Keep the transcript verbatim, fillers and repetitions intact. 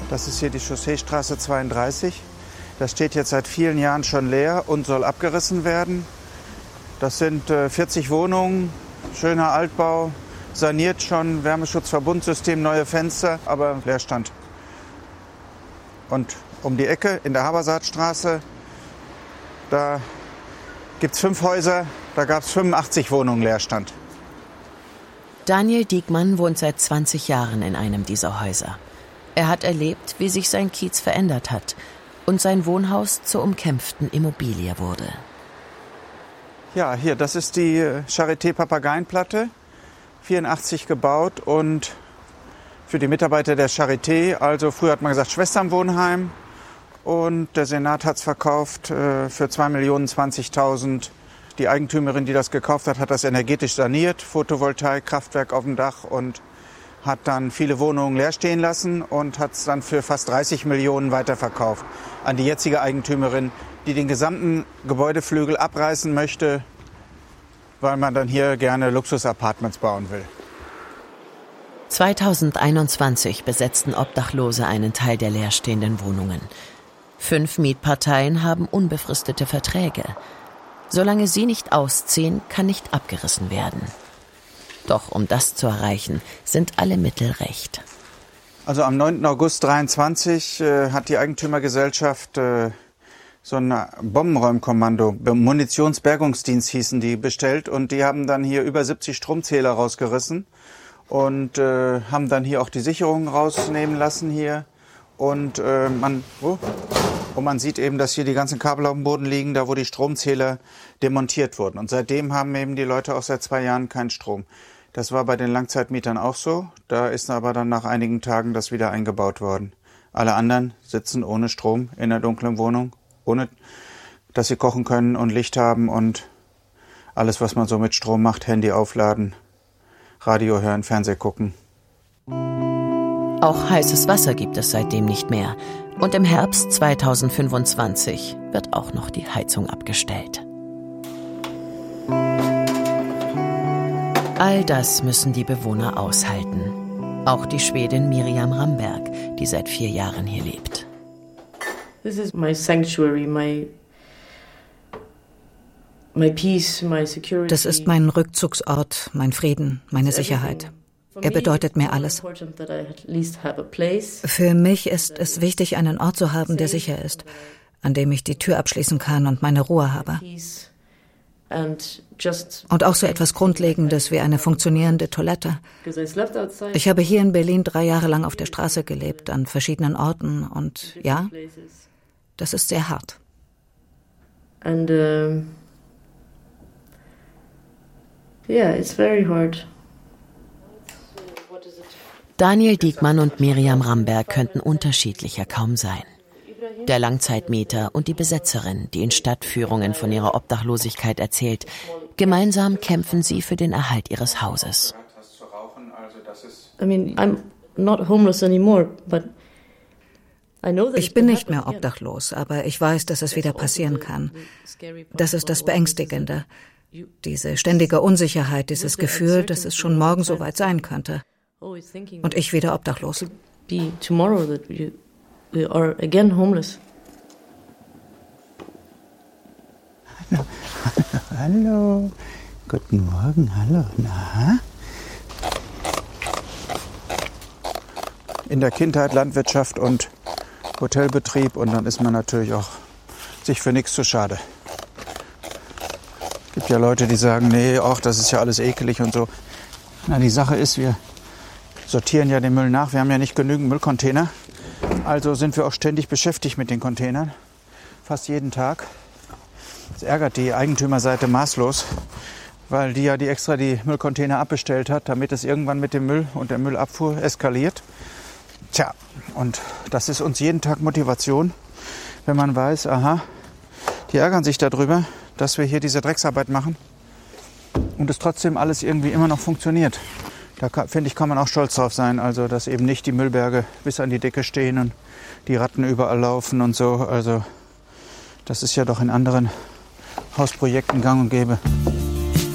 Das ist hier die Chausseestraße zweiunddreißig. Das steht jetzt seit vielen Jahren schon leer und soll abgerissen werden. Das sind äh, vierzig Wohnungen, schöner Altbau, saniert schon, Wärmeschutzverbundsystem, neue Fenster, aber Leerstand. Und um die Ecke in der Habersaatstraße, da gibt es fünf Häuser, da gab es fünfundachtzig Wohnungen Leerstand. Daniel Diekmann wohnt seit zwanzig Jahren in einem dieser Häuser. Er hat erlebt, wie sich sein Kiez verändert hat und sein Wohnhaus zur umkämpften Immobilie wurde. Ja, hier, das ist die Charité Papageienplatte, vierundachtzig gebaut und für die Mitarbeiter der Charité, also früher hat man gesagt Schwesternwohnheim, und der Senat hat es verkauft äh, für zwei Millionen zwanzigtausend. Die Eigentümerin, die das gekauft hat, hat das energetisch saniert, Photovoltaik, Kraftwerk auf dem Dach, und hat dann viele Wohnungen leer stehen lassen und hat es dann für fast dreißig Millionen weiterverkauft an die jetzige Eigentümerin, die den gesamten Gebäudeflügel abreißen möchte, weil man dann hier gerne Luxus-Apartments bauen will. zweitausendeinundzwanzig besetzten Obdachlose einen Teil der leerstehenden Wohnungen. Fünf Mietparteien haben unbefristete Verträge. Solange sie nicht ausziehen, kann nicht abgerissen werden. Doch um das zu erreichen, sind alle Mittel recht. Also am neunten August dreiundzwanzig äh, hat die Eigentümergesellschaft äh, so ein Bombenräumkommando, Munitionsbergungsdienst hießen die, bestellt, und die haben dann hier über siebzig Stromzähler rausgerissen und äh, haben dann hier auch die Sicherungen rausnehmen lassen hier. Und äh, man oh, und man sieht eben, dass hier die ganzen Kabel auf dem Boden liegen, da wo die Stromzähler demontiert wurden. Und seitdem haben eben die Leute auch seit zwei Jahren keinen Strom. Das war bei den Langzeitmietern auch so. Da ist aber dann nach einigen Tagen das wieder eingebaut worden. Alle anderen sitzen ohne Strom in der dunklen Wohnung, ohne dass sie kochen können und Licht haben und alles, was man so mit Strom macht, Handy aufladen, Radio hören, Fernseh gucken. Auch heißes Wasser gibt es seitdem nicht mehr. Und im Herbst zweitausendfünfundzwanzig wird auch noch die Heizung abgestellt. All das müssen die Bewohner aushalten. Auch die Schwedin Miriam Ramberg, die seit vier Jahren hier lebt. This is my sanctuary, my, my peace, my security. Das ist mein Rückzugsort, mein Frieden, meine Sicherheit. Er bedeutet mir alles. Für mich ist es wichtig, einen Ort zu haben, der sicher ist, an dem ich die Tür abschließen kann und meine Ruhe habe. Und auch so etwas Grundlegendes wie eine funktionierende Toilette. Ich habe hier in Berlin drei Jahre lang auf der Straße gelebt, an verschiedenen Orten, und ja, das ist sehr hart. And uh, yeah, it's very hard. Daniel Diekmann und Miriam Ramberg könnten unterschiedlicher kaum sein. Der Langzeitmieter und die Besetzerin, die in Stadtführungen von ihrer Obdachlosigkeit erzählt. Gemeinsam kämpfen sie für den Erhalt ihres Hauses. Ich bin nicht mehr obdachlos, aber ich weiß, dass es wieder passieren kann. Das ist das Beängstigende. Diese ständige Unsicherheit, dieses Gefühl, dass es schon morgen so weit sein könnte. Und ich wieder obdachlos. Be tomorrow that you, you are again homeless. Hallo, hallo, guten Morgen, hallo, na? In der Kindheit Landwirtschaft und Hotelbetrieb, und dann ist man natürlich auch sich für nichts zu schade. Es gibt ja Leute, die sagen, nee, ach, das ist ja alles ekelig und so. Na, die Sache ist, wir sortieren ja den Müll nach. Wir haben ja nicht genügend Müllcontainer. Also sind wir auch ständig beschäftigt mit den Containern. Fast jeden Tag. Das ärgert die Eigentümerseite maßlos, weil die ja die extra die Müllcontainer abbestellt hat, damit es irgendwann mit dem Müll und der Müllabfuhr eskaliert. Tja, und das ist uns jeden Tag Motivation, wenn man weiß, aha, die ärgern sich darüber, dass wir hier diese Drecksarbeit machen und es trotzdem alles irgendwie immer noch funktioniert. Da finde ich, kann man auch stolz drauf sein, also dass eben nicht die Müllberge bis an die Decke stehen und die Ratten überall laufen und so. Also das ist ja doch in anderen Hausprojekten gang und gäbe.